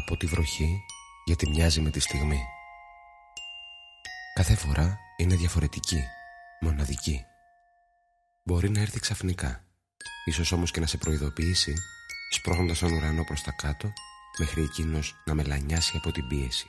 Αγαπώ τη βροχή γιατί μοιάζει με τη στιγμή. Κάθε φορά είναι διαφορετική, μοναδική. Μπορεί να έρθει ξαφνικά, ίσως όμως και να σε προειδοποιήσει, σπρώχνοντας τον ουρανό προς τα κάτω, μέχρι εκείνος να μελανιάσει από την πίεση.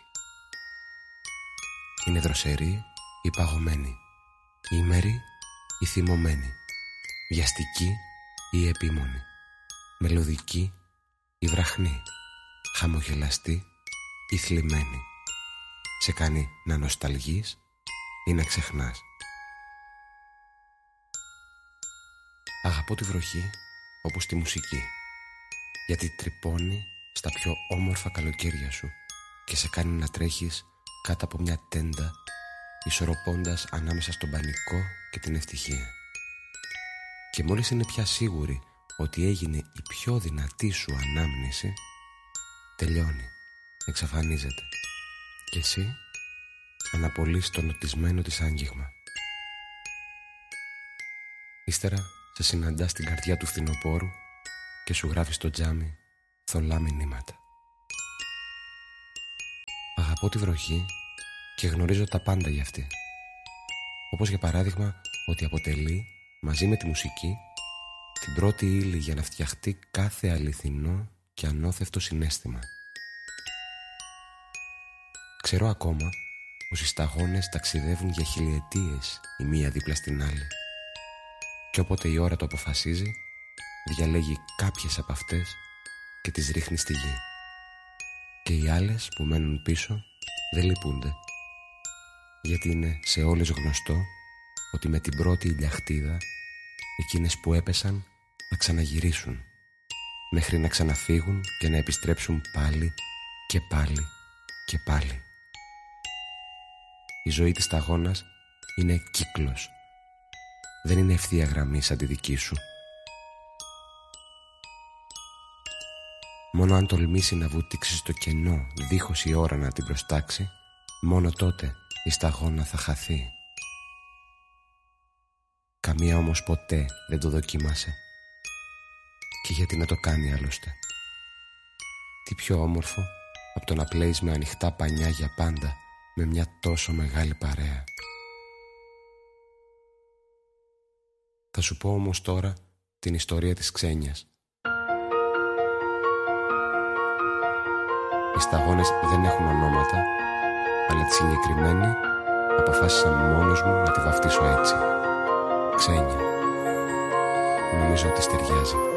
Είναι δροσερή ή παγωμένη, ήμερη ή θυμωμένη, βιαστική ή επίμονη, μελωδική ή βραχνή, χαμογελαστή ή θλιμμένη. Σε κάνει να νοσταλγείς ή να ξεχνάς. Αγαπώ τη βροχή όπως τη μουσική, γιατί τρυπώνει στα πιο όμορφα καλοκαίρια σου και σε κάνει να τρέχεις κάτω από μια τέντα, ισορροπώντας ανάμεσα στον πανικό και την ευτυχία. Και μόλις είναι πια σίγουρη ότι έγινε η πιο δυνατή σου ανάμνηση, τελειώνει, εξαφανίζεται και εσύ αναπολύεις το νοτισμένο της άγγιγμα. Ύστερα σε συναντάς στην καρδιά του φθινοπόρου και σου γράφει στο τζάμι θολά μηνύματα. Αγαπώ τη βροχή και γνωρίζω τα πάντα για αυτή. Όπως για παράδειγμα ότι αποτελεί μαζί με τη μουσική την πρώτη ύλη για να φτιαχτεί κάθε αληθινό και ανώθευτο συναίσθημα. Ξέρω ακόμα πως οι σταγόνες ταξιδεύουν για χιλιετίες η μία δίπλα στην άλλη. Και όποτε η ώρα το αποφασίζει, διαλέγει κάποιες από αυτές και τις ρίχνει στη γη. Και οι άλλες που μένουν πίσω δεν λυπούνται, γιατί είναι σε όλες γνωστό ότι με την πρώτη ηλιαχτίδα εκείνες που έπεσαν θα ξαναγυρίσουν, μέχρι να ξαναφύγουν και να επιστρέψουν πάλι και πάλι και πάλι. Η ζωή της σταγόνας είναι κύκλος. Δεν είναι ευθεία γραμμή σαν τη δική σου. Μόνο αν τολμήσει να βουτήξει στο κενό δίχως η ώρα να την προστάξει, μόνο τότε η σταγόνα θα χαθεί. Καμία όμως ποτέ δεν το δοκίμασε. Και γιατί να το κάνει άλλωστε? Τι πιο όμορφο από το να πλέεις με ανοιχτά πανιά για πάντα με μια τόσο μεγάλη παρέα. Θα σου πω όμως τώρα την ιστορία της Ξένιας. Οι σταγόνες δεν έχουν ονόματα, αλλά τη συγκεκριμένη αποφάσισα μόνος μου να τη βαφτίσω έτσι. Ξένια. Νομίζω ότι ταιριάζει.